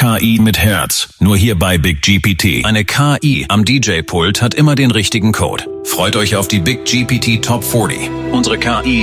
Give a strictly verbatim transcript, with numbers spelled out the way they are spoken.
K I mit Herz. Nur hier bei Big G P T. Eine K I am D J-Pult hat immer den richtigen Code. Freut euch auf die Big G P T Top vierzig. Unsere K I